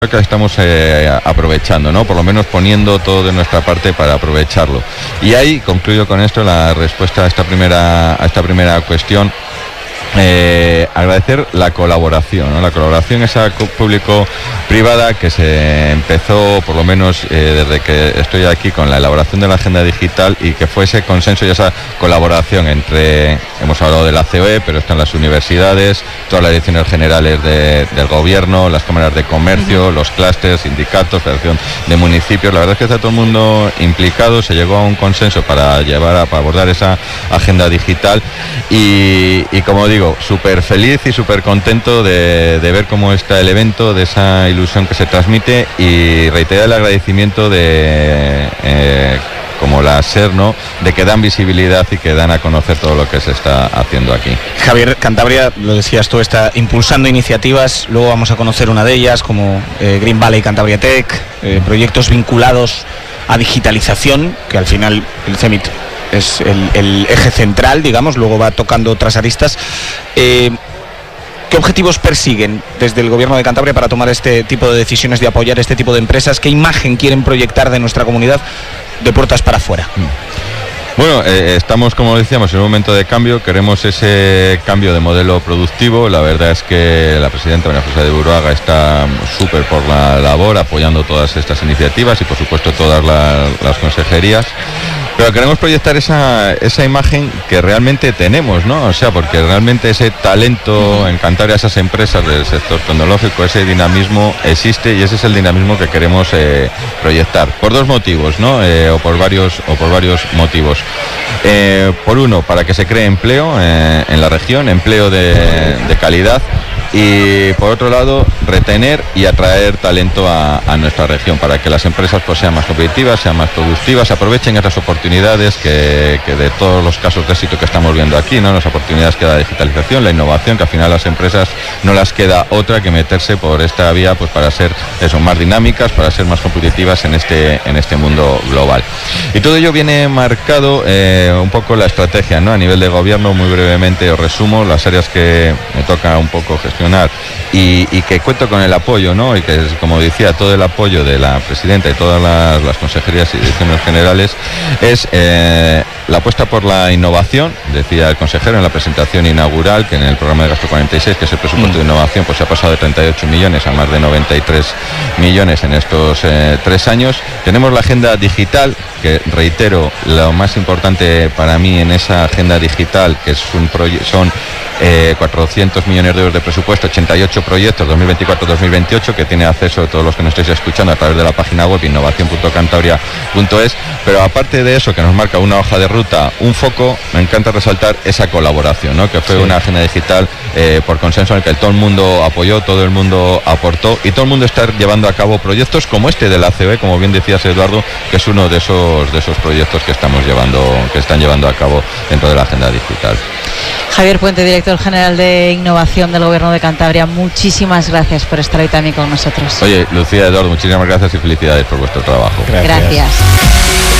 que estamos aprovechando, ¿no? Por lo menos poniendo todo de nuestra parte para aprovecharlo. Y ahí concluyo con esto la respuesta a esta primera cuestión. Agradecer la colaboración, ¿no? La colaboración esa público-privada que se empezó, por lo menos desde que estoy aquí, con la elaboración de la agenda digital, y que fue ese consenso y esa colaboración entre, hemos hablado de la COE, pero están las universidades, todas las direcciones generales del gobierno, las cámaras de comercio, los clústeres, sindicatos, federación de municipios. La verdad es que está todo el mundo implicado, se llegó a un consenso para abordar esa agenda digital y como digo, súper feliz y súper contento de ver cómo está el evento, de esa ilusión que se transmite, y reiterar el agradecimiento como la SER, ¿no?, de que dan visibilidad y que dan a conocer todo lo que se está haciendo aquí. Javier, Cantabria, lo decías tú, está impulsando iniciativas, luego vamos a conocer una de ellas, como Green Valley Cantabria Tech, proyectos vinculados a digitalización, que al final el CEMIT es el eje central, digamos, luego va tocando otras aristas. ¿Qué objetivos persiguen desde el Gobierno de Cantabria para tomar este tipo de decisiones, de apoyar este tipo de empresas? ¿Qué imagen quieren proyectar de nuestra comunidad de puertas para afuera? Bueno, estamos, como decíamos, en un momento de cambio. Queremos ese cambio de modelo productivo. La verdad es que la presidenta María José de Buruaga está súper por la labor, apoyando todas estas iniciativas y, por supuesto, todas las consejerías. Pero queremos proyectar esa imagen que realmente tenemos, ¿no? O sea, porque realmente ese talento en Cantabria, esas empresas del sector tecnológico, ese dinamismo existe, y ese es el dinamismo que queremos proyectar. Por dos motivos, ¿no? O por varios motivos. Por uno, para que se cree empleo en la región, empleo de calidad. Y por otro lado, retener y atraer talento a nuestra región, para que las empresas pues sean más competitivas, sean más productivas, aprovechen estas oportunidades que de todos los casos de éxito que estamos viendo aquí, ¿no? Las oportunidades que da la digitalización, la innovación, que al final las empresas no les queda otra que meterse por esta vía, pues para ser más dinámicas, para ser más competitivas en este mundo global. Y todo ello viene marcado un poco la estrategia, ¿no? A nivel de gobierno, muy brevemente os resumo las áreas que me toca un poco gestionar y que cuento con el apoyo, ¿no? Y que, como decía, todo el apoyo de la presidenta y todas las consejerías y direcciones generales, es la apuesta por la innovación. Decía el consejero en la presentación inaugural que en el programa de gasto 46, que es el presupuesto de innovación, pues se ha pasado de 38 millones a más de 93 millones en estos 3 años. Tenemos la agenda digital, que reitero, lo más importante para mí en esa agenda digital, que son 400 millones de euros de presupuesto, 88 proyectos 2024-2028, que tiene acceso todos los que nos estéis escuchando a través de la página web innovación.cantabria.es. Pero aparte de eso, que nos marca una hoja de ruta, un foco, me encanta resaltar esa colaboración, ¿no? Que fue una agenda digital por consenso, en el que todo el mundo apoyó, todo el mundo aportó, y todo el mundo está llevando a cabo proyectos como este de la COE, como bien decías, Eduardo, que es uno de esos proyectos que están llevando a cabo dentro de la agenda digital. Javier Puente, director general de Innovación del Gobierno de Cantabria, muchísimas gracias por estar hoy también con nosotros. Oye, Lucía, Eduardo, muchísimas gracias y felicidades por vuestro trabajo. Gracias.